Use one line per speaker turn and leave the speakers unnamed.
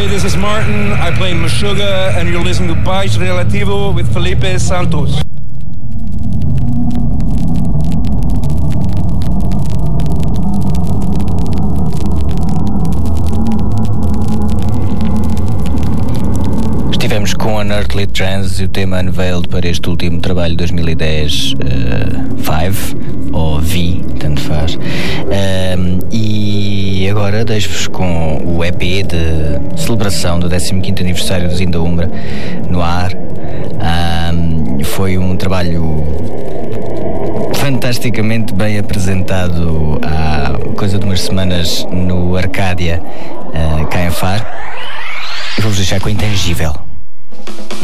Hey, this is Martin. I play Meshuggah, and you're listening to Baixo Relativo with Felipe Santos.
Estivemos com a Unearthly Trance e o tema Unveiled para este último trabalho de 2010, Five, ou V, tanto faz. E agora deixo-vos com o EP de celebração do 15º aniversário do Zinda Umbra no ar. Foi um trabalho fantasticamente bem apresentado há coisa de umas semanas no Arcádia, cá em Faro. E vou-vos deixar com o Intangível.